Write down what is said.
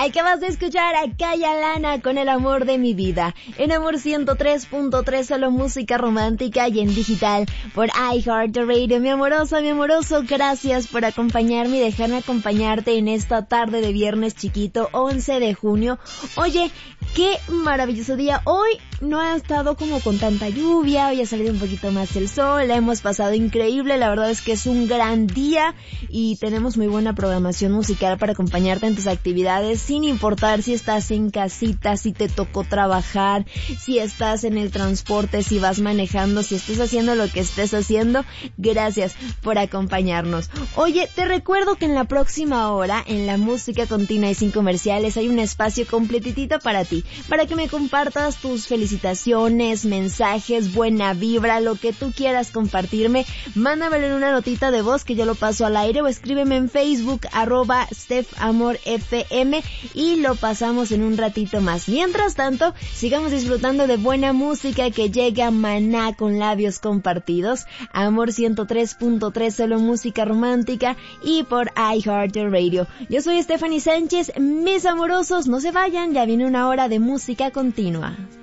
Acabas de escuchar a Kaya Lana con El amor de mi vida. En Amor 103.3, solo música romántica y en digital por iHeartRadio. Mi amorosa, mi amoroso, gracias por acompañarme y dejarme acompañarte en esta tarde de viernes chiquito, 11 de junio. Oye, qué maravilloso día. Hoy no ha estado como con tanta lluvia, hoy ha salido un poquito más el sol, la hemos pasado increíble, la verdad es que es un gran día y tenemos muy buena programación musical para acompañarte en tus actividades, sin importar si estás en casita, si te tocó trabajar, si estás en el transporte, si vas manejando, si estás haciendo lo que estés haciendo. Gracias por acompañarnos. Oye, te recuerdo que en la próxima hora, en la música continua y sin comerciales, hay un espacio completito para ti, para que me compartas tus felicitaciones, mensajes, buena vibra, lo que tú quieras compartirme. Mándamelo en una notita de voz que yo lo paso al aire, o escríbeme en Facebook, @StefAmorFM, y lo pasamos en un ratito más. Mientras tanto, sigamos disfrutando de buena música que llega Maná con Labios Compartidos. Amor 103.3, solo música romántica y por iHeartRadio. Yo soy Stephanie Sánchez. Mis amorosos, no se vayan, ya viene una hora de música continua.